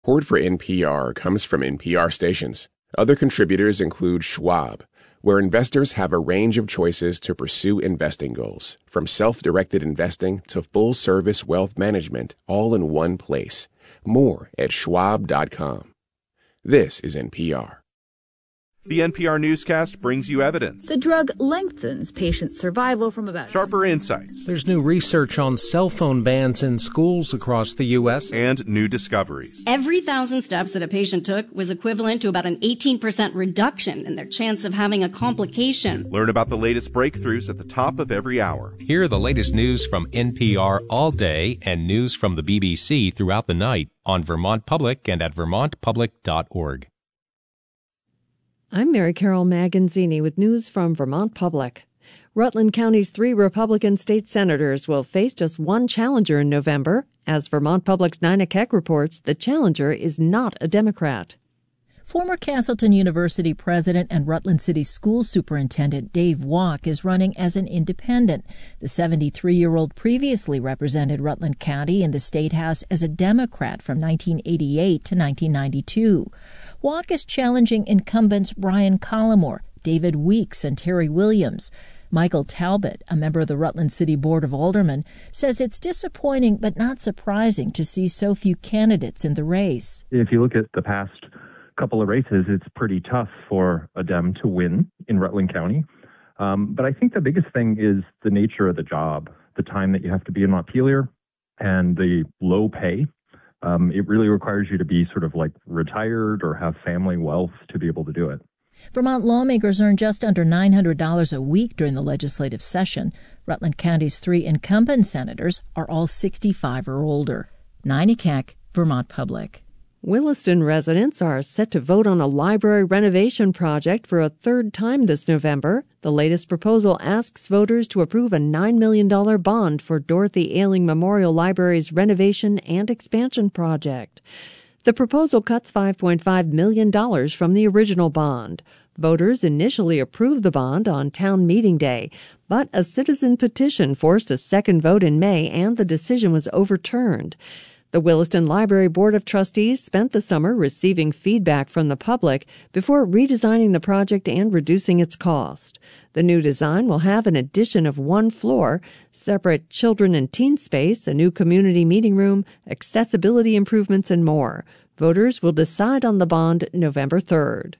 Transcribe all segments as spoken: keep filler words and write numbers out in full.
Support for N P R comes from N P R stations. Other contributors include Schwab, where investors have a range of choices to pursue investing goals, from self-directed investing to full-service wealth management, all in one place. More at schwab dot com. This is N P R. The N P R newscast brings you evidence. The drug lengthens patient survival from about... Sharper insights. There's new research on cell phone bans in schools across the U S And new discoveries. Every thousand steps that a patient took was equivalent to about an eighteen percent reduction in their chance of having a complication. Learn about the latest breakthroughs at the top of every hour. Hear the latest news from N P R all day and news from the B B C throughout the night on Vermont Public and at vermont public dot org. I'm Mary Carol Maganzini with news from Vermont Public. Rutland County's three Republican state senators will face just one challenger in November. As Vermont Public's Nina Keck reports, the challenger is not a Democrat. Former Castleton University president and Rutland City School Superintendent Dave Walk is running as an independent. The seventy-three-year-old previously represented Rutland County in the State House as a Democrat from nineteen eighty-eight to nineteen ninety-two. Walk is challenging incumbents Brian Collmore, David Weeks, and Terry Williams. Michael Talbot, a member of the Rutland City Board of Aldermen, says it's disappointing but not surprising to see so few candidates in the race. If you look at the past couple of races, it's pretty tough for a Dem to win in Rutland County. Um, but I think the biggest thing is the nature of the job, the time that you have to be in Montpelier, and the low pay. Um, it really requires you to be sort of like retired or have family wealth to be able to do it. Vermont lawmakers earn just under nine hundred dollars a week during the legislative session. Rutland County's three incumbent senators are all sixty-five or older. Nina Keck, Vermont Public. Williston residents are set to vote on a library renovation project for a third time this November. The latest proposal asks voters to approve a nine million dollars bond for Dorothy Ailing Memorial Library's renovation and expansion project. The proposal cuts five point five million dollars from the original bond. Voters initially approved the bond on town meeting day, but a citizen petition forced a second vote in May and the decision was overturned. The Williston Library Board of Trustees spent the summer receiving feedback from the public before redesigning the project and reducing its cost. The new design will have an addition of one floor, separate children and teen space, a new community meeting room, accessibility improvements, and more. Voters will decide on the bond November third.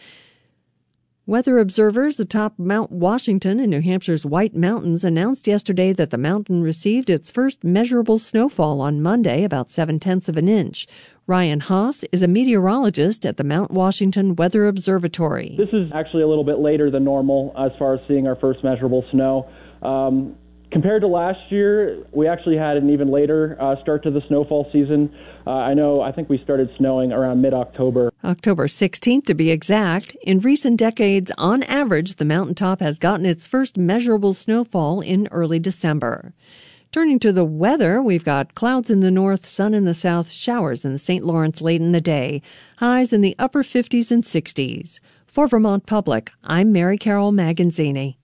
Weather observers atop Mount Washington in New Hampshire's White Mountains announced yesterday that the mountain received its first measurable snowfall on Monday, about seven-tenths of an inch. Ryan Haas is a meteorologist at the Mount Washington Weather Observatory. This is actually a little bit later than normal as far as seeing our first measurable snow. Um, Compared to last year, we actually had an even later uh, start to the snowfall season. Uh, I know, I think we started snowing around mid-October. October sixteenth, to be exact. In recent decades, on average, the mountaintop has gotten its first measurable snowfall in early December. Turning to the weather, we've got clouds in the north, sun in the south, showers in the Saint Lawrence late in the day. Highs in the upper fifties and sixties. For Vermont Public, I'm Mary Carol Maganzini.